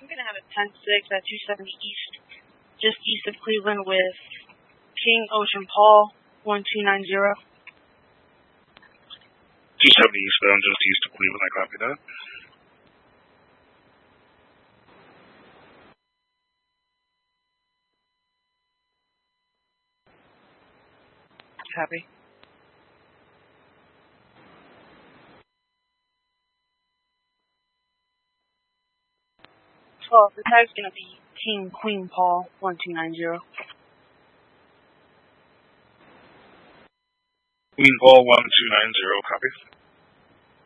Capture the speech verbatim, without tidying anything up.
I'm going to have a ten six at two seventy East, just east of Cleveland with King Ocean Paul, one two nine zero. two seventy eastbound, just east of Cleveland. I copy that. Copy. twelve, the tag's going to be King Queen Paul, one two nine zero. Queen Paul, one two nine zero, copy.